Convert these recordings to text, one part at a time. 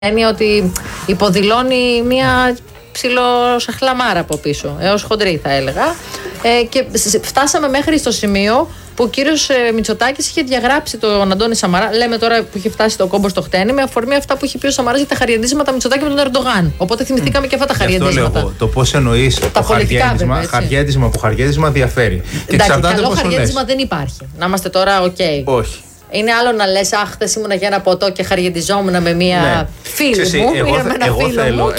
έννοια ότι υποδηλώνει μια ψιλοσαχλαμάρα από πίσω, έως χοντρή θα έλεγα. Και φτάσαμε μέχρι στο σημείο που ο κύριος Μητσοτάκης είχε διαγράψει τον Αντώνη Σαμαρά. Λέμε τώρα που είχε φτάσει το κόμπο στο χτένι, με αφορμή αυτά που είχε πει ο Σαμαράς για τα χαριεντίσματα Μητσοτάκη με τον Ερντογάν. Οπότε θυμηθήκαμε και αυτά τα χαριεντίσματα. Αυτό λέω, το πώς εννοείς το χαριέντισμα από χαριέντισμα διαφέρει. Εντάξει, καλό χαριέντισμα δεν υπάρχει. Να είμαστε τώρα οκ. Όχι. Είναι άλλο να λες, αχ, χθες ήμουνα για ένα ποτό και χαριεντιζόμουν με μία φίλη μου ή με ένα φίλο μου.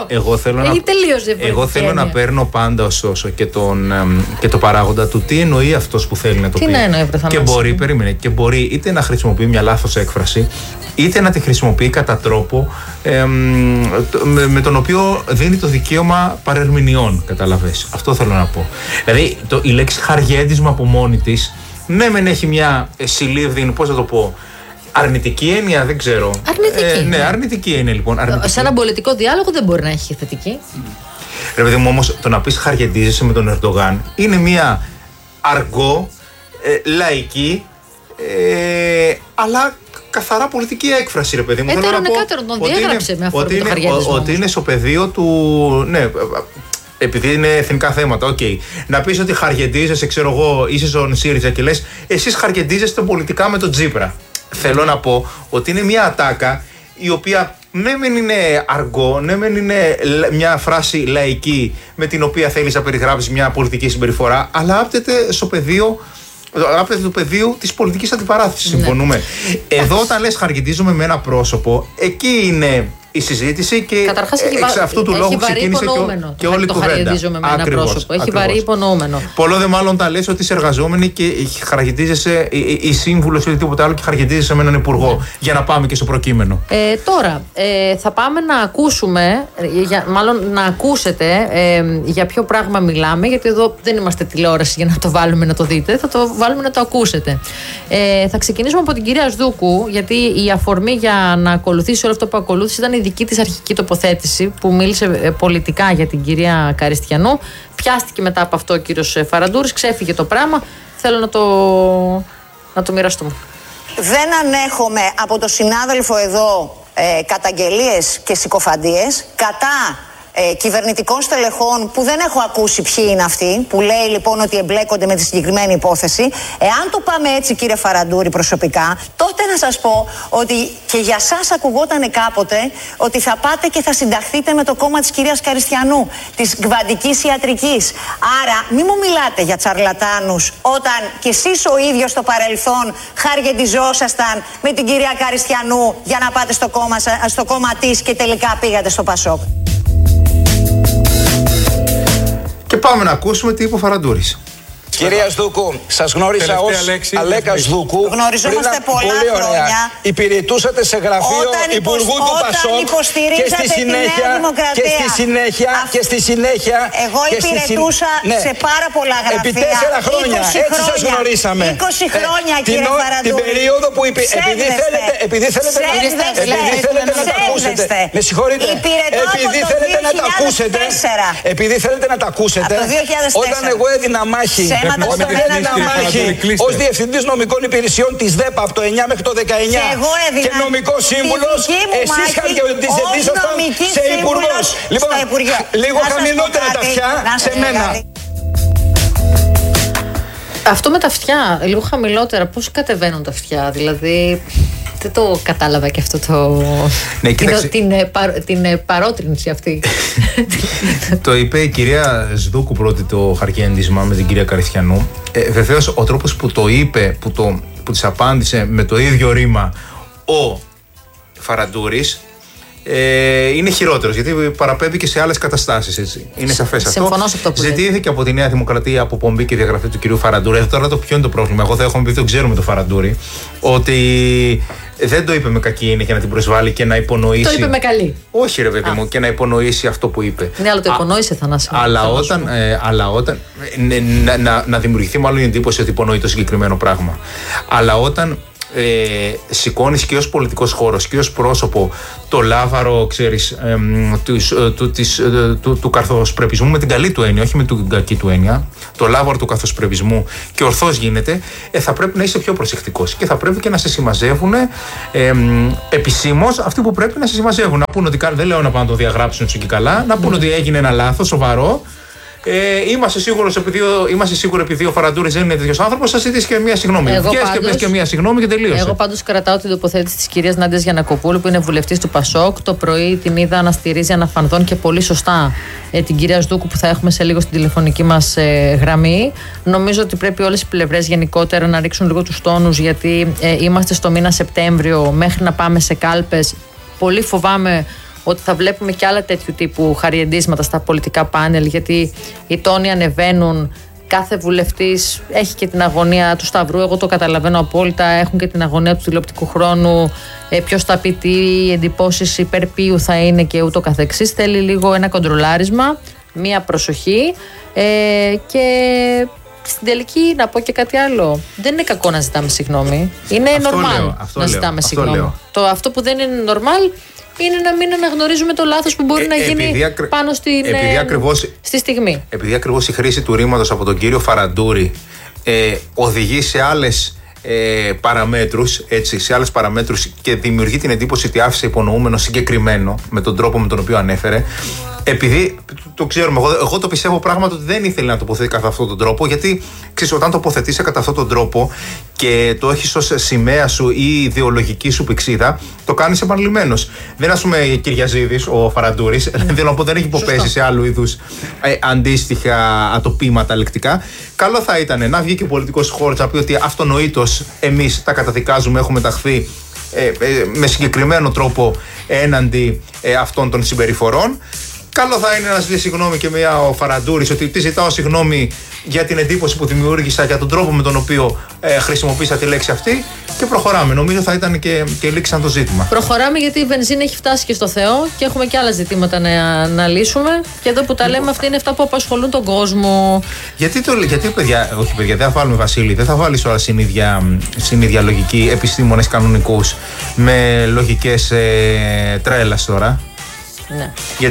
Εγώ θέλω να παίρνω πάντα ωστόσο και το παράγοντα του τι εννοεί αυτός που θέλει να το πει. Και μπορεί είτε να χρησιμοποιεί μια λάθος έκφραση, είτε να τη χρησιμοποιεί κατά τρόπο με τον οποίο δίνει το δικαίωμα παρερμηνιών. Καταλαβες. Αυτό θέλω να πω. Δηλαδή η λέξη χαριέντισμα από μόνη της, ναι, μεν έχει μια συλλήβδη, πώς θα το πω, αρνητική έννοια, δεν ξέρω. Αρνητική. Ναι, αρνητική είναι λοιπόν. Αρνητική. Σε έναν πολιτικό διάλογο δεν μπορεί να έχει θετική. Ρε παιδί μου, όμως το να πεις χαριεντίζεσαι με τον Ερντογάν είναι μια αργό, λαϊκή, αλλά καθαρά πολιτική έκφραση, ρε παιδί μου. Θέλω να πω τον διέγραψε με αφορμή το χαριέντισμα. Ότι είναι στο πεδίο του. Ναι, επειδή είναι εθνικά θέματα, okay. Να πεις ότι χαριεντίζεσαι, ξέρω εγώ, είσαι στον ΣΥΡΙΖΑ και λες εσείς χαριεντίζεστε πολιτικά με τον Τσίπρα. Θέλω να πω ότι είναι μια ατάκα η οποία ναι μεν είναι αργό, ναι μεν είναι μια φράση λαϊκή με την οποία θέλεις να περιγράψεις μια πολιτική συμπεριφορά, αλλά άπτεται στο πεδίο. Άπτεται του πεδίου της πολιτικής αντιπαράθεσης. Συμφωνούμε. Εδώ, όταν λες χαριεντίζομαι με ένα πρόσωπο, εκεί είναι η συζήτηση και εξ αυτού του λόγου ξεκίνησε και όλη η κουβέντα. Χαριεντίζομαι με ένα πρόσωπο. Έχει βαρύ υπονοούμενο. Πολλό δε μάλλον τα λες ότι είσαι εργαζόμενη και χαριεντίζεσαι η σύμβουλος ή τίποτα άλλο και χαριεντίζεσαι με έναν υπουργό. Για να πάμε και στο προκείμενο. Τώρα, θα πάμε να ακούσουμε, μάλλον να ακούσετε για ποιο πράγμα μιλάμε, γιατί εδώ δεν είμαστε τηλεόραση για να το βάλουμε να το δείτε, θα το βάλουμε να το ακούσετε. Θα ξεκινήσουμε από την κυρία Σδούκου, γιατί η αφορμή για να ακολουθήσει όλο αυτό που ακολούθησε ήταν η δική της αρχική τοποθέτηση που μίλησε πολιτικά για την κυρία Καριστιανού. Πιάστηκε μετά από αυτό ο κύριος Φαραντούρης, ξέφυγε το πράγμα. Θέλω να το μοιραστούμε. Δεν ανέχομαι από το συνάδελφο εδώ καταγγελίες και συκοφαντίες κατά κυβερνητικών στελεχών που δεν έχω ακούσει ποιοι είναι αυτοί, που λέει λοιπόν ότι εμπλέκονται με τη συγκεκριμένη υπόθεση. Εάν το πάμε έτσι, κύριε Φαραντούρη, προσωπικά, τότε να σας πω ότι και για σας ακουγόταν κάποτε ότι θα πάτε και θα συνταχθείτε με το κόμμα της κυρίας Καριστιανού, της κβαντικής ιατρικής. Άρα μην μου μιλάτε για τσαρλατάνους όταν κι εσείς ο ίδιος στο παρελθόν χαριεντιζόσασταν με την κυρία Καριστιανού για να πάτε στο κόμμα της και τελικά πήγατε στο Πασόκ. Και πάμε να ακούσουμε τι είπε ο Φαραντούρης. Κυρία Σδούκου, σας γνώρισα ως Αλέκα Σδούκου. Γνωριζόμαστε πολλά χρόνια. Υπηρετούσατε σε γραφείο Υπουργού του Πασόκ και στη συνέχεια. Εγώ υπηρετούσα σε πάρα πολλά γραφεία. Επί 4 χρόνια. Έτσι σας γνωρίσαμε. 20 χρόνια, κύριε Φαραντούρη. Την περίοδο που επειδή θέλετε να τα ακούσετε. Με συγχωρείτε. Επειδή θέλετε να τα ακούσετε. Όταν εγώ έδινα μάχη ως διευθυντής νομικών υπηρεσιών της ΔΕΠΑ από το 9 μέχρι το 19 και νομικός σύμβουλος, εσείς χαριεντίζεσταν σε υπουργός. Λοιπόν, λίγο χαμηλότερα τα αυτιά σε μένα. Αυτό με τα αυτιά, λίγο χαμηλότερα, πώς κατεβαίνουν τα αυτιά, δηλαδή δεν το κατάλαβα και αυτό την παρότρινση αυτή. Το είπε η κυρία Σδούκου πρώτη το χαριέντισμα με την κυρία Καριστιανού. Βεβαίως ο τρόπος που το είπε, που της απάντησε με το ίδιο ρήμα ο Φαραντούρης, είναι χειρότερος, γιατί παραπέμπει και σε άλλες καταστάσεις. Έτσι. Είναι σαφές αυτό. Συμφωνώ σε αυτό που ζητήθηκε από τη Νέα Δημοκρατία αποπομπή και διαγραφή του κυρίου Φαραντούρη. Τώρα το ποιο είναι το πρόβλημα. Εγώ θα έχω πει, δεν ξέρουμε το Φαραντούρη, ότι δεν το είπε με κακή έννοια για να την προσβάλλει και να υπονοήσει. Το είπε με καλή. Όχι, ρε παιδί μου, και να υπονοήσει αυτό που είπε. Ναι, αλλά το υπονόησε, Θανάση. Αλλά όταν. Να δημιουργηθεί μάλλον η εντύπωση ότι υπονοεί το συγκεκριμένο πράγμα. Αλλά όταν σηκώνεις και ως πολιτικός χώρος και ως πρόσωπο το λάβαρο, ξέρεις, του καθοσπρεπισμού με την καλή του έννοια, όχι με την κακή του έννοια, το λάβαρο του καθοσπρεπισμού και ορθώς γίνεται, θα πρέπει να είσαι πιο προσεκτικός και θα πρέπει και να σε συμμαζεύουν επισήμως αυτοί που πρέπει να σε συμμαζεύουν. Να πούνε ότι δεν λέω να πάνε να το διαγράψουν και καλά, να πούνε ότι έγινε ένα λάθος σοβαρό. Είμαστε σίγουροι επειδή ο Φαραντούρης δεν είναι τέτοιος άνθρωπος, θα ζητήσει και μία συγγνώμη. Βγες και πες και μία συγγνώμη και τελείωσε. Εγώ πάντως κρατάω την τοποθέτηση της κυρίας Νάντιας Γιαννακοπούλου, που είναι βουλευτής του ΠΑΣΟΚ. Το πρωί την είδα να στηρίζει αναφανδόν και πολύ σωστά την κυρία Σδούκου, που θα έχουμε σε λίγο στην τηλεφωνική μας γραμμή. Νομίζω ότι πρέπει όλες οι πλευρές γενικότερα να ρίξουν λίγο τους τόνους, γιατί είμαστε στο μήνα Σεπτέμβριο, μέχρι να πάμε σε κάλπες. Πολύ φοβάμαι ότι θα βλέπουμε και άλλα τέτοιου τύπου χαριεντίσματα στα πολιτικά πάνελ, γιατί οι τόνοι ανεβαίνουν. Κάθε βουλευτής έχει και την αγωνία του Σταυρού, εγώ το καταλαβαίνω απόλυτα. Έχουν και την αγωνία του τηλεοπτικού χρόνου. Ποιος θα πει τι εντυπώσεις υπέρ ποιου θα είναι και ούτω καθεξής. Θέλει λίγο ένα κοντρολάρισμα, μία προσοχή και στην τελική να πω και κάτι άλλο. Δεν είναι κακό να ζητάμε συγγνώμη. Είναι normal να ζητάμε συγγνώμη. Αυτό που δεν είναι normal είναι να μην αναγνωρίζουμε το λάθος που μπορεί να γίνει πάνω στη στιγμή. Επειδή ακριβώς η χρήση του ρήματος από τον κύριο Φαραντούρη οδηγεί σε άλλες παραμέτρους, σε άλλες παραμέτρους και δημιουργεί την εντύπωση ότι άφησε υπονοούμενο συγκεκριμένο με τον τρόπο με τον οποίο ανέφερε. Επειδή το ξέρουμε, εγώ το πιστεύω πράγματι ότι δεν ήθελε να τοποθετεί κατά αυτόν τον τρόπο, γιατί ξέρεις, όταν τοποθετήσει κατά αυτόν τον τρόπο και το έχεις ως σημαία σου ή ιδεολογική σου πηξίδα, το κάνεις επανειλημμένος. Δεν, ας πούμε, Κυριαζίδης, ο Φαραντούρης, δεν έχει υποπέσει σε άλλου είδους αντίστοιχα ατοπήματα λεκτικά. Καλό θα ήταν να βγει και ο πολιτικός χώρος να πει ότι αυτονοήτως εμείς τα καταδικάζουμε, έχουμε ταχθεί με συγκεκριμένο τρόπο έναντι αυτών των συμπεριφορών. Καλό θα είναι να ζητήσει συγγνώμη και ο Φαραντούρης, ότι τη ζητάω συγγνώμη για την εντύπωση που δημιούργησα, για τον τρόπο με τον οποίο χρησιμοποίησα τη λέξη αυτή, και προχωράμε. Νομίζω θα ήταν και λήξη σαν το ζήτημα. Προχωράμε, γιατί η βενζίνη έχει φτάσει και στο Θεό και έχουμε και άλλα ζητήματα να λύσουμε. Και εδώ που τα λέμε, αυτά είναι αυτά που απασχολούν τον κόσμο. Γιατί παιδιά, όχι παιδιά, δεν θα βάλουμε Βασίλη, δεν θα βάλεις όλα στην ίδια λογική επιστήμονες κανονικούς με λογικές τρέλας τώρα. Ναι.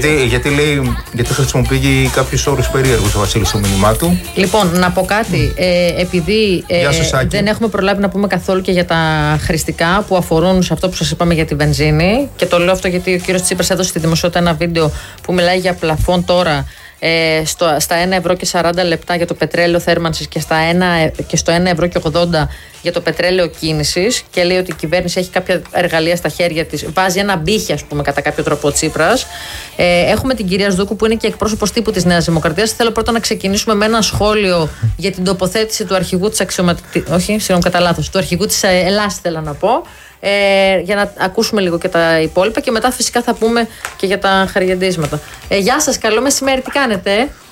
Γιατί χρησιμοποιεί κάποιους όρους περίεργους ο Βασίλης στο μήνυμά του. Λοιπόν, να πω κάτι. Επειδή δεν έχουμε προλάβει να πούμε καθόλου και για τα χρηστικά που αφορούν σε αυτό που σας είπαμε για τη βενζίνη, και το λέω αυτό γιατί ο κύριος Τσίπρας έδωσε στη δημοσιότητα ένα βίντεο που μιλάει για πλαφόν τώρα στα 1 ευρώ και 40 λεπτά για το πετρέλαιο θέρμανσης και στο 1 ευρώ και 80 για το πετρέλαιο κίνησης, και λέει ότι η κυβέρνηση έχει κάποια εργαλεία στα χέρια της, βάζει ένα μπήχι, ας πούμε, κατά κάποιο τρόπο ο Τσίπρας. Έχουμε την κυρία Σδούκου, που είναι και εκπρόσωπος τύπου της Νέας Δημοκρατίας. Θέλω πρώτα να ξεκινήσουμε με ένα σχόλιο για την τοποθέτηση του αρχηγού της του αρχηγού της Ελλάς, θέλω να πω. Για να ακούσουμε λίγο και τα υπόλοιπα, και μετά φυσικά θα πούμε και για τα χαριεντίσματα. Γεια σας, καλό μεσημέρι, τι κάνετε?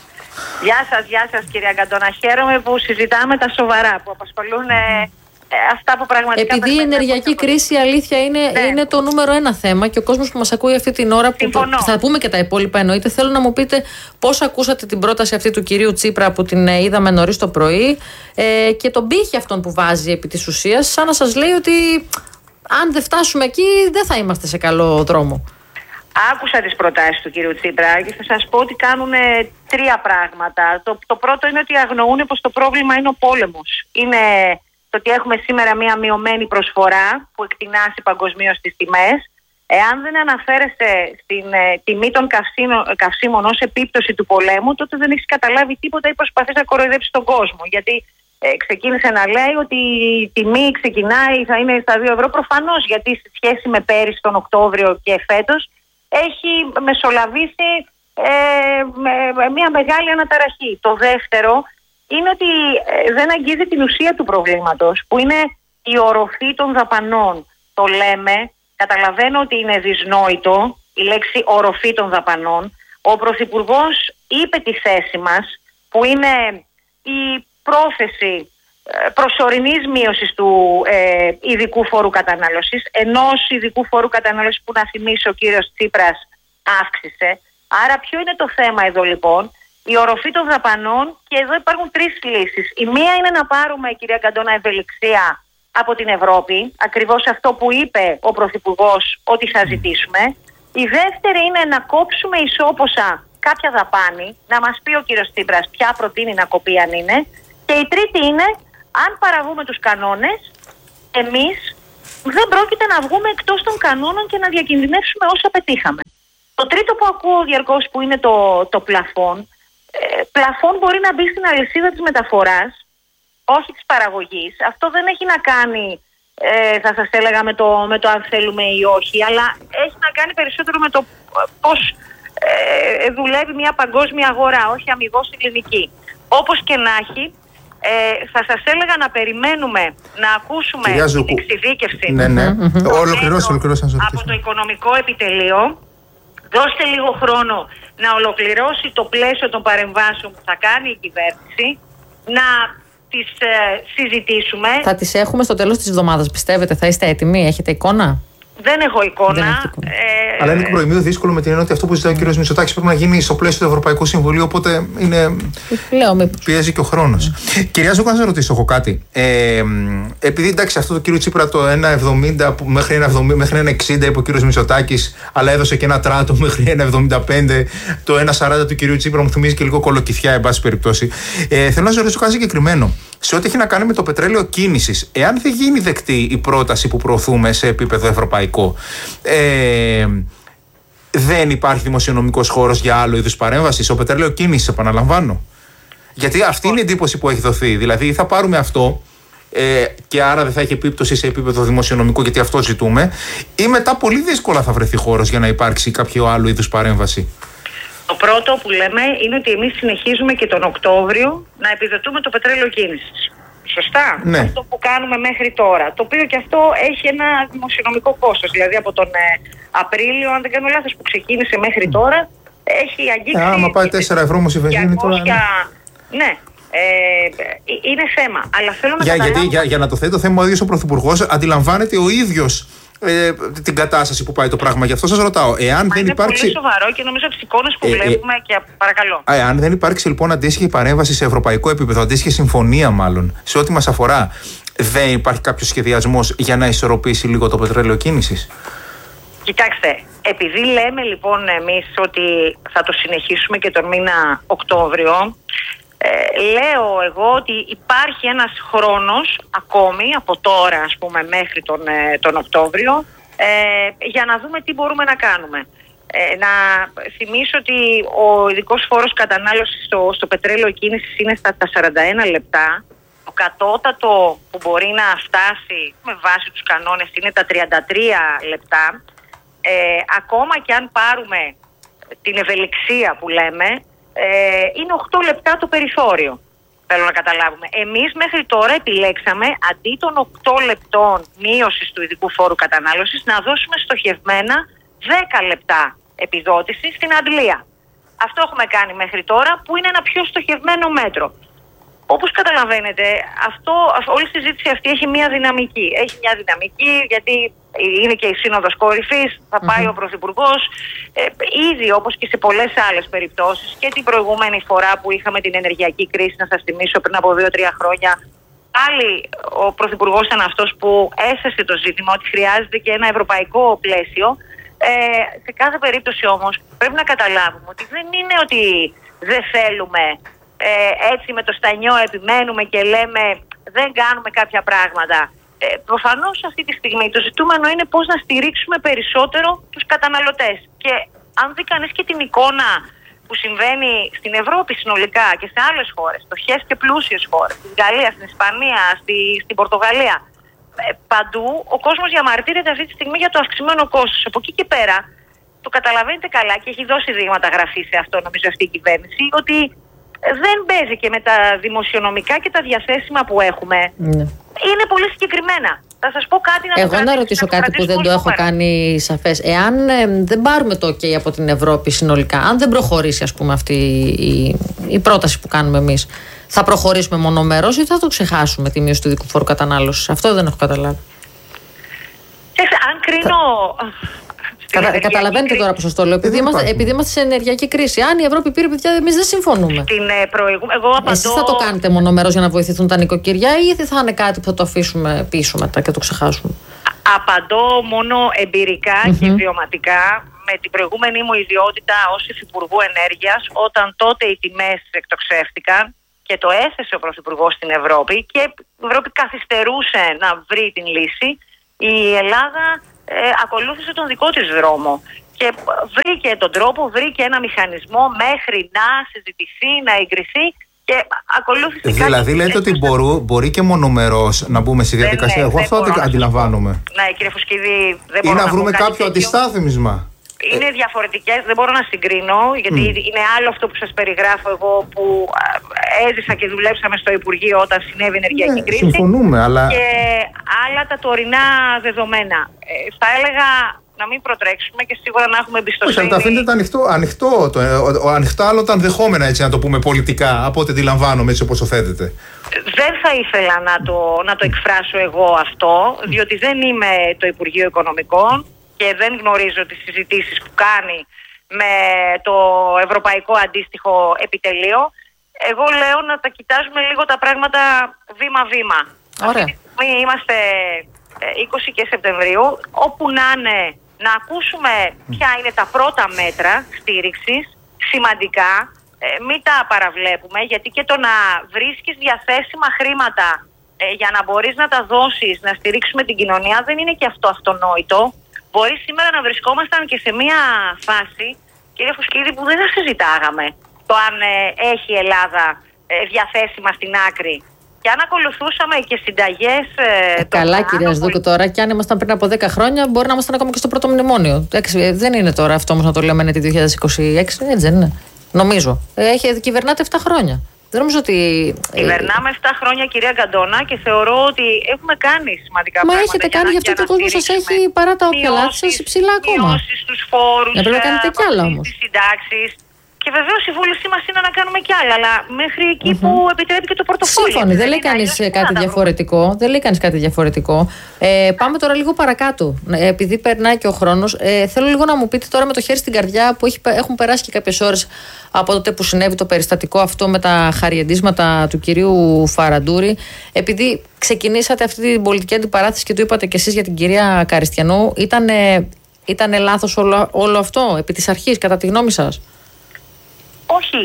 Γεια σας κυρία Καντώνα, χαίρομαι που συζητάμε τα σοβαρά που απασχολούν αυτά που πραγματικά... Επειδή η ενεργειακή κρίση, η αλήθεια είναι το νούμερο ένα θέμα, και ο κόσμος που μας ακούει αυτή την ώρα, που θα πούμε και τα υπόλοιπα εννοείται, θέλω να μου πείτε πώς ακούσατε την πρόταση αυτή του κυρίου Τσίπρα, που την είδαμε νωρίς το πρωί, και τον πύχη αυτόν που βάζει επί της ουσίας, σαν να σας λέει ότι αν δεν φτάσουμε εκεί δεν θα είμαστε σε καλό δρόμο. Άκουσα τις προτάσεις του κύριου Τσίπρα και θα σας πω ότι κάνουν τρία πράγματα. Το πρώτο είναι ότι αγνοούν πως το πρόβλημα είναι ο πόλεμος. Είναι το ότι έχουμε σήμερα μια μειωμένη προσφορά που εκτινάσει παγκοσμίως τις τιμές. Εάν δεν αναφέρεσαι στην τιμή των καυσίμων ως επίπτωση του πολέμου, τότε δεν έχεις καταλάβει τίποτα ή προσπαθείς να κοροϊδέψεις τον κόσμο. Γιατί ξεκίνησε να λέει ότι η τιμή ξεκινάει, θα είναι στα 2 ευρώ. Προφανώς, γιατί σε σχέση με πέρυσι τον Οκτώβριο και φέτος έχει μεσολαβήσει μια μεγάλη αναταραχή. Το δεύτερο είναι ότι δεν αγγίζει την ουσία του προβλήματος, που είναι η οροφή των δαπανών. Το λέμε, καταλαβαίνω ότι είναι δυσνόητο η λέξη οροφή των δαπανών. Ο Πρωθυπουργός είπε τη θέση μας, που είναι η πρόθεση προσωρινής μείωσης του ειδικού φόρου κατανάλωσης, ενός ειδικού φόρου κατανάλωσης που, να θυμίσω, ο κύριος Τσίπρας αύξησε. Άρα ποιο είναι το θέμα εδώ λοιπόν? Η οροφή των δαπανών, και εδώ υπάρχουν τρεις λύσεις. Η μία είναι να πάρουμε, κυρία Καντώνα, ευελιξία από την Ευρώπη, ακριβώς αυτό που είπε ο Πρωθυπουργός ότι θα ζητήσουμε. Η δεύτερη είναι να κόψουμε ισόποσα κάποια δαπάνη, να μας πει ο κύριος Τσίπρας ποια προτείνει να κοπεί αν είναι. Και η τρίτη είναι, αν παραβούμε τους κανόνες, εμείς δεν πρόκειται να βγούμε εκτός των κανόνων και να διακινδυνεύσουμε όσα πετύχαμε. Το τρίτο που ακούω διαρκώς που είναι το πλαφόν. Πλαφόν μπορεί να μπει στην αλυσίδα της μεταφοράς, όχι της παραγωγής. Αυτό δεν έχει να κάνει, θα σας έλεγα, με το αν θέλουμε ή όχι, αλλά έχει να κάνει περισσότερο με το πώς δουλεύει μια παγκόσμια αγορά, όχι αμιγώς ελληνική. Όπως και να έχει, θα σας έλεγα να περιμένουμε να ακούσουμε την εξειδίκευση από το Οικονομικό Επιτελείο. Δώστε λίγο χρόνο να ολοκληρώσει το πλαίσιο των παρεμβάσεων που θα κάνει η κυβέρνηση, να τις συζητήσουμε. Θα τις έχουμε στο τέλος της εβδομάδας, πιστεύετε? Θα είστε έτοιμοι? Έχετε εικόνα? Δεν έχω εικόνα. Αλλά είναι και προημίου δύσκολο με την έννοια ότι αυτό που ζητάει ο κ. Μητσοτάκης πρέπει να γίνει στο πλαίσιο του Ευρωπαϊκού Συμβουλίου. Οπότε πιέζει και ο χρόνος. Κυρία Ζούκα, να σας ρωτήσω εγώ κάτι. Επειδή εντάξει, αυτό το κ. Τσίπρα το 1,70 μέχρι 1,60 είπε ο κ. Μητσοτάκης, αλλά έδωσε και ένα τράτο μέχρι 1,75. Το 1,40 του κ. Τσίπρα μου θυμίζει και λίγο κολοκυθιά, εν πάση περιπτώσει. Θέλω να σας ρωτήσω κάτι συγκεκριμένο. Σε ό,τι έχει να κάνει με το πετρέλαιο κίνησης, εάν δεν γίνει δεκτή η πρόταση που προωθούμε σε επίπεδο ευρωπαϊκό, δεν υπάρχει δημοσιονομικός χώρος για άλλο είδους παρέμβαση στο πετρέλαιο κίνησης, επαναλαμβάνω. Γιατί αυτή είναι η εντύπωση που έχει δοθεί. Δηλαδή, θα πάρουμε αυτό και άρα δεν θα έχει επίπτωση σε επίπεδο δημοσιονομικό, γιατί αυτό ζητούμε, ή μετά πολύ δύσκολα θα βρεθεί χώρος για να υπάρξει κάποιο άλλο είδους παρέμβαση. Το πρώτο που λέμε είναι ότι εμείς συνεχίζουμε και τον Οκτώβριο να επιδοτούμε το πετρέλαιο κίνησης. Σωστά? Ναι. Αυτό που κάνουμε μέχρι τώρα. Το οποίο και αυτό έχει ένα δημοσιονομικό κόστος. Δηλαδή από τον Απρίλιο, αν δεν κάνω λάθος, που ξεκίνησε μέχρι τώρα, έχει αγγίξει. Άμα πάει 4 ευρώ όμως η βενζίνη τώρα. Ναι. Είναι θέμα. Αλλά θέλω να καταλάβω. Για να το θέτει το θέμα ο ίδιος ο Πρωθυπουργός, αντιλαμβάνεται ο ίδιος την κατάσταση που πάει το πράγμα. Γι' αυτό σας ρωτάω. Εάν δεν είναι υπάρξει. Πολύ σοβαρό και νομίζω από τις εικόνες που βλέπουμε και παρακαλώ. Εάν δεν υπάρξει λοιπόν αντίστοιχη παρέμβαση σε ευρωπαϊκό επίπεδο, αντίστοιχη συμφωνία μάλλον, σε ό,τι μας αφορά, δεν υπάρχει κάποιος σχεδιασμός για να ισορροπήσει λίγο το πετρέλαιο κίνησης? Κοιτάξτε, επειδή λέμε λοιπόν εμείς ότι θα το συνεχίσουμε και τον μήνα Οκτώβριο, λέω εγώ ότι υπάρχει ένας χρόνος ακόμη από τώρα, ας πούμε, μέχρι τον Οκτώβριο, για να δούμε τι μπορούμε να κάνουμε. Να θυμίσω ότι ο ειδικός φόρος κατανάλωσης στο πετρέλαιο κίνησης είναι στα 41 λεπτά. Το κατώτατο που μπορεί να φτάσει με βάση τους κανόνες είναι τα 33 λεπτά. Ακόμα και αν πάρουμε την ευελιξία που λέμε, είναι 8 λεπτά το περιθώριο. Θέλω να καταλάβουμε. Εμείς μέχρι τώρα επιλέξαμε αντί των 8 λεπτών μείωσης του ειδικού φόρου κατανάλωσης να δώσουμε στοχευμένα 10 λεπτά επιδότηση στην αντλία. Αυτό έχουμε κάνει μέχρι τώρα, που είναι ένα πιο στοχευμένο μέτρο. Όπως καταλαβαίνετε, όλη η συζήτηση αυτή έχει μια δυναμική. Έχει μια δυναμική γιατί είναι και η Σύνοδος Κορυφής, θα πάει ο Πρωθυπουργός. Ήδη, όπως και σε πολλές άλλες περιπτώσεις, και την προηγούμενη φορά που είχαμε την ενεργειακή κρίση, να σας θυμίσω, πριν από 2-3 χρόνια, πάλι ο Πρωθυπουργός ήταν αυτός που έθεσε το ζήτημα ότι χρειάζεται και ένα ευρωπαϊκό πλαίσιο. Σε κάθε περίπτωση όμως πρέπει να καταλάβουμε ότι δεν είναι ότι δεν θέλουμε, έτσι με το στανιό επιμένουμε και λέμε δεν κάνουμε κάποια πράγματα. Προφανώς αυτή τη στιγμή το ζητούμενο είναι πώς να στηρίξουμε περισσότερο τους καταναλωτές. Και αν δει κανείς και την εικόνα που συμβαίνει στην Ευρώπη συνολικά και σε άλλες χώρες, φτωχές και πλούσιες χώρες, στην Γαλλία, στην Ισπανία, στην Πορτογαλία, παντού ο κόσμος διαμαρτύρεται αυτή τη στιγμή για το αυξημένο κόστος. Από εκεί και πέρα το καταλαβαίνετε καλά και έχει δώσει δείγματα γραφή σε αυτό, νομίζω, αυτή η κυβέρνηση, ότι δεν παίζει και με τα δημοσιονομικά και τα διαθέσιμα που έχουμε. Ναι. Είναι πολύ συγκεκριμένα. Θα σας πω κάτι να ρωτήσω κάτι που δεν το έχω κάνει σαφές. Εάν δεν πάρουμε το OK από την Ευρώπη συνολικά, αν δεν προχωρήσει, ας πούμε, αυτή η πρόταση που κάνουμε εμείς, θα προχωρήσουμε μονομερώς ή θα το ξεχάσουμε τη μείωση του ειδικού φόρου κατανάλωσης? Αυτό δεν έχω καταλάβει. Αν κρίνω Καταλαβαίνετε τώρα πώς σας το λέω. Επειδή είμαστε σε ενεργειακή κρίση. Αν η Ευρώπη πήρε, παιδιά, εμείς δεν συμφωνούμε. Εσείς θα το κάνετε μονομερός για να βοηθηθούν τα νοικοκυριά, ή θα είναι κάτι που θα το αφήσουμε πίσω μετά και το ξεχάσουμε? Απαντώ μόνο εμπειρικά και βιωματικά. Με την προηγούμενη μου ιδιότητα ως Υφυπουργού Ενέργειας, όταν τότε οι τιμές εκτοξεύτηκαν και το έθεσε ο Πρωθυπουργός στην Ευρώπη και η Ευρώπη καθυστερούσε να βρει την λύση, η Ελλάδα ακολούθησε τον δικό της δρόμο και βρήκε τον τρόπο, βρήκε ένα μηχανισμό μέχρι να συζητηθεί, να εγκριθεί και ακολούθησε. Δηλαδή λέτε ότι μπορεί και μονομερός να μπούμε στη διαδικασία. Εγώ αυτό αντιλαμβάνομαι. Ναι, κύριε Φουσκίδη, δεν μπορώ να βρούμε κάποιο αντιστάθμισμα. Είναι διαφορετικές, δεν μπορώ να συγκρίνω, γιατί είναι άλλο αυτό που σας περιγράφω εγώ, που έζησα και δουλέψαμε στο Υπουργείο όταν συνέβη η ενεργειακή κρίση. Συμφωνούμε, αλλά... Και άλλα τα τωρινά δεδομένα. Θα έλεγα να μην προτρέξουμε και σίγουρα να έχουμε εμπιστοσύνη. Όχι, αλλά τα αφήνετε ανοιχτό άλλο τα ενδεχόμενα, έτσι να το πούμε πολιτικά, από ό,τι αντιλαμβάνομαι, έτσι όπως το θέτετε. Δεν θα ήθελα να το εκφράσω εγώ αυτό, διότι δεν είμαι το Υπουργείο Οικονομικών και δεν γνωρίζω τις συζητήσεις που κάνει με το ευρωπαϊκό αντίστοιχο επιτελείο. Εγώ λέω να τα κοιτάζουμε λίγο τα πράγματα βήμα-βήμα. Ωραία. Είμαστε 20 και Σεπτεμβρίου, όπου να είναι, να ακούσουμε ποια είναι τα πρώτα μέτρα στήριξης, σημαντικά, μην τα παραβλέπουμε, γιατί και το να βρίσκεις διαθέσιμα χρήματα για να μπορείς να τα δώσεις, να στηρίξουμε την κοινωνία, δεν είναι και αυτό αυτονόητο. Μπορεί σήμερα να βρισκόμασταν και σε μια φάση, κύριε Φουσκίδη, που δεν θα συζητάγαμε το αν έχει η Ελλάδα διαθέσιμα στην άκρη. Και αν ακολουθούσαμε και συνταγές. Καλά, κυρία Σδούκου, τώρα, και αν ήμασταν πριν από 10 χρόνια, μπορεί να ήμασταν ακόμα και στο πρώτο μνημόνιο. Δεν είναι τώρα αυτό όμως να το λέμε το 2026, έτσι δεν είναι? Νομίζω. Κυβερνάτε 7 χρόνια. Δεν νομίζω ότι. Κυβερνάμε 7 χρόνια, κυρία Γκαντόνα, και θεωρώ ότι έχουμε κάνει σημαντικά πράγματα. Μα έχετε κάνει, γι' αυτό και ο κόσμος σας έχει, παρά τα όποια λάθη σας, ψηλά ακόμα. Μειώσεις στους φόρους, πρέπει να κάνετε κι άλλα όμως. Στις συντάξεις. Και βεβαίως η βούλησή μας είναι να κάνουμε κι άλλα, αλλά μέχρι εκεί που επιτρέπει και το πορτοφόλι. Σύμφωνοι, δεν λέει κανείς κάτι διαφορετικό. Δεν λέει κανείς κάτι διαφορετικό. Πάμε τώρα λίγο παρακάτω. Επειδή περνάει και ο χρόνος, θέλω λίγο να μου πείτε τώρα με το χέρι στην καρδιά, που έχουν περάσει και κάποιες ώρες από τότε που συνέβη το περιστατικό αυτό με τα χαριεντίσματα του κυρίου Φαραντούρη. Επειδή ξεκινήσατε αυτή την πολιτική αντιπαράθεση και το είπατε κι εσείς για την κυρία Καριστιανού, ήταν λάθος όλο αυτό επί της αρχής, κατά τη γνώμη σας? Όχι,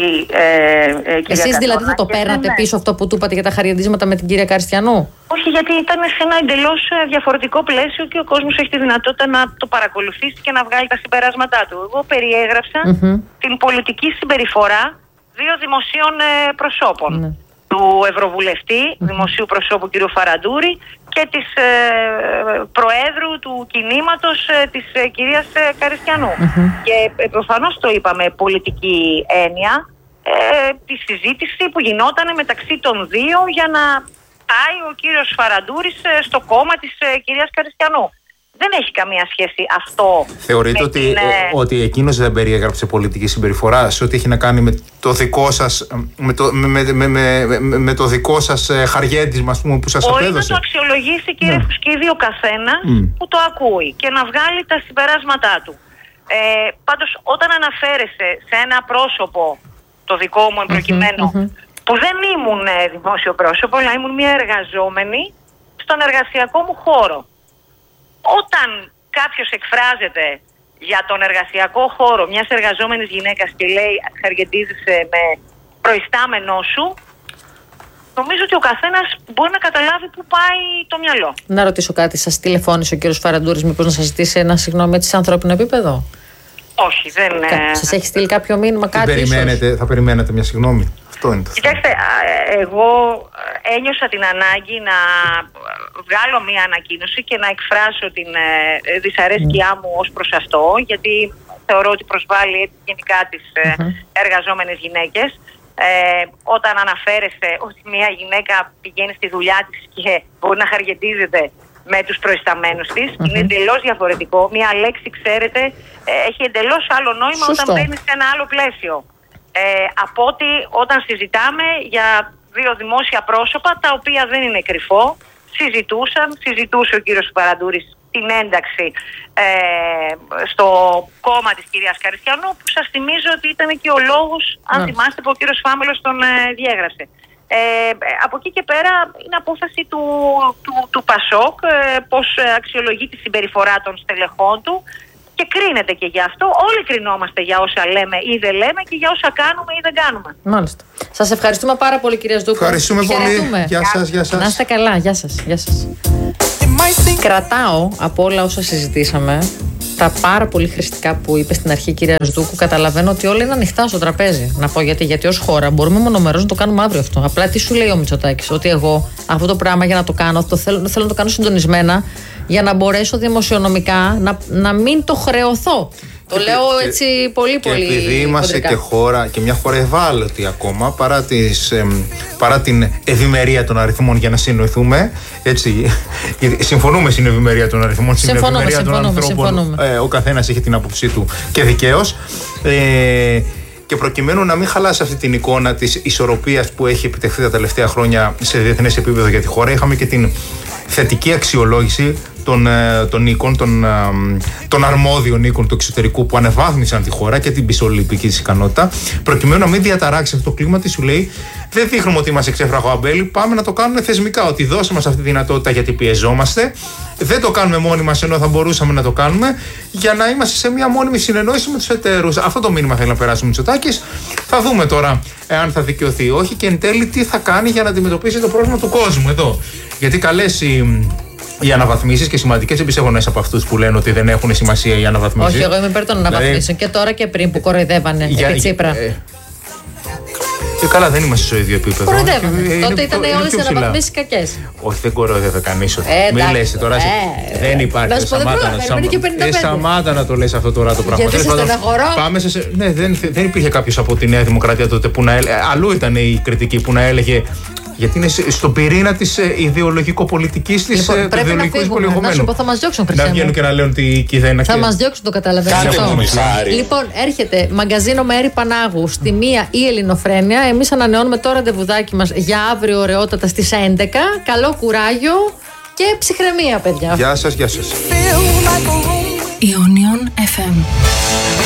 εσείς δηλαδή θα το παίρνατε πίσω αυτό που του είπατε για τα χαριεντίσματα με την κυρία Καριστιανού? Όχι, γιατί ήταν σε ένα εντελώς διαφορετικό πλαίσιο και ο κόσμος έχει τη δυνατότητα να το παρακολουθήσει και να βγάλει τα συμπεράσματά του. Εγώ περιέγραψα την πολιτική συμπεριφορά 2 δημοσίων προσώπων. Του Ευρωβουλευτή, δημοσίου προσώπου κ. Φαραντούρη, και της Προέδρου του κινήματος της κυρίας Καριστιανού. Και προφανώς το είπαμε πολιτική έννοια, τη συζήτηση που γινόταν μεταξύ των δύο για να πάει ο κύριος Φαραντούρης στο κόμμα της κυρίας Καριστιανού. Δεν έχει καμία σχέση αυτό. Θεωρείτε ότι εκείνος δεν περιέγραψε πολιτική συμπεριφορά σε ό,τι έχει να κάνει με το δικό σας, με το δικό σας χαριέντισμα, ας πούμε, που σας απέδωσε? Μπορεί να το αξιολογήσει, κύριε Φουσκίδη, ο καθένας που το ακούει και να βγάλει τα συμπεράσματά του. Πάντως, όταν αναφέρεσαι σε ένα πρόσωπο, το δικό μου εμπροκειμένο, που δεν ήμουν δημόσιο πρόσωπο, αλλά ήμουν μια εργαζόμενη στον εργασιακό μου χώρο. Όταν κάποιος εκφράζεται για τον εργασιακό χώρο μιας εργαζόμενης γυναίκας και λέει χαριεντίζεσαι με προϊστάμενό σου, νομίζω ότι ο καθένας μπορεί να καταλάβει πού πάει το μυαλό. Να ρωτήσω κάτι, σας τηλεφώνησε ο κύριος Φαραντούρης μήπως να σας ζητήσει ένα συγγνώμη έτσι σε ανθρώπινο επίπεδο? Όχι, δεν. Σας έχει στείλει κάποιο μήνυμα, κάτι? Θα περιμένετε μια συγγνώμη? Κοιτάξτε, εγώ ένιωσα την ανάγκη να βγάλω μία ανακοίνωση και να εκφράσω την δυσαρέσκειά μου ως προς αυτό, γιατί θεωρώ ότι προσβάλλει γενικά τις εργαζόμενες γυναίκες. Όταν αναφέρεστε ότι μία γυναίκα πηγαίνει στη δουλειά της και μπορεί να χαριεντίζεται με τους προϊσταμένους της, είναι εντελώς διαφορετικό. Μία λέξη, ξέρετε, έχει εντελώς άλλο νόημα όταν μπαίνει σε ένα άλλο πλαίσιο. Από ότι όταν συζητάμε για 2 δημόσια πρόσωπα, τα οποία δεν είναι κρυφό, συζητούσε ο κύριος Φαραντούρης τη την ένταξη στο κόμμα της κυρίας Καριστιανού, που σας θυμίζω ότι ήταν και ο λόγος, αν θυμάστε, που ο κύριος Φάμελος τον διέγραψε. Από εκεί και πέρα είναι απόφαση του Πασόκ πώς αξιολογεί τη συμπεριφορά των στελεχών του και κρίνεται και γι' αυτό. Όλοι κρινόμαστε για όσα λέμε ή δεν λέμε και για όσα κάνουμε ή δεν κάνουμε. Μάλιστα. Σας ευχαριστούμε πάρα πολύ, κυρία Σδούκου. Ευχαριστούμε πολύ. Γεια σας, γεια σας. Να είστε καλά. Γεια σας. Γεια σας. Κρατάω από όλα όσα συζητήσαμε τα πάρα πολύ χρηστικά που είπε στην αρχή η κυρία Σδούκου. Καταλαβαίνω ότι όλα είναι ανοιχτά στο τραπέζι. Να πω γιατί ως χώρα μπορούμε μονομερώς να το κάνουμε αύριο αυτό. Απλά τι σου λέει ο Μητσοτάκης? Ότι εγώ αυτό το πράγμα για να το κάνω, θέλω να το κάνω συντονισμένα για να μπορέσω δημοσιονομικά να μην το χρεωθώ. Το λέω έτσι πολύ. Και επειδή είμαστε και μια χώρα ευάλωτη ακόμα, παρά την ευημερία των αριθμών, για να συνοηθούμε, έτσι, συμφωνούμε στην ευημερία των αριθμών, στην ευημερία των ανθρώπων, ο καθένας έχει την άποψή του και δικαίως. Και προκειμένου να μην χαλάσει αυτή την εικόνα της ισορροπίας που έχει επιτευχθεί τα τελευταία χρόνια σε διεθνές επίπεδο για τη χώρα, είχαμε και την θετική αξιολόγηση των οίκων, των αρμόδιων οίκων του εξωτερικού που ανεβάθμισαν τη χώρα και την πιστοληπτική της ικανότητα, προκειμένου να μην διαταράξει αυτό το κλίμα. Τι σου λέει? Δεν δείχνουμε ότι είμαστε ξέφραγο αμπέλι, πάμε να το κάνουμε θεσμικά. Ότι δώσε μας αυτή τη δυνατότητα γιατί πιεζόμαστε. Δεν το κάνουμε μόνοι μας ενώ θα μπορούσαμε να το κάνουμε, για να είμαστε σε μια μόνιμη συνεννόηση με τους εταίρους. Αυτό το μήνυμα θέλει να περάσει ο Μητσοτάκης. Θα δούμε τώρα εάν θα δικαιωθεί ή όχι και εν τέλει τι θα κάνει για να αντιμετωπίσει το πρόβλημα του κόσμου εδώ. Γιατί καλές οι αναβαθμίσεις και σημαντικές επισεγγονές από αυτούς που λένε ότι δεν έχουν σημασία οι αναβαθμίσεις. Όχι, εγώ είμαι υπέρ των αναβαθμίσεων και τώρα και πριν που κοροϊδεύανε επί Τσίπρα. Καλά, δεν είμαστε στο ίδιο επίπεδο. Κοροϊδεύανε. Τότε ήταν όλες οι αναβαθμίσεις κακές. Όχι, δεν κοροϊδεύε κανείς. Μην λες τώρα. Δεν υπάρχει. Σταμάτα να το λες αυτό τώρα το πράγμα. Γιατί σε στεναχωρώ. Ναι, δεν υπήρχε κάποιος από τη Νέα Δημοκρατία τότε που να έλεγε. Αλλού ήταν η κριτική που να έλεγε. Γιατί είναι στον πυρήνα της ιδεολογικο-πολιτικής της, του ιδεολογικού περιεχομένου. Θα μας διώξουν, να βγαίνουν και να λένε ότι δεν θα μας διώξουν, το καταλαβαίνετε αυτό. Λοιπόν, έρχεται μαγκαζίνο Μέρη Πανάγου στη 1 η Ελληνοφρένεια. Εμείς ανανεώνουμε το ραντεβουδάκι μας για αύριο ωραιότατα στις 11. Καλό κουράγιο και ψυχραιμία, παιδιά. Γεια σας, γεια σας. Ionion FM.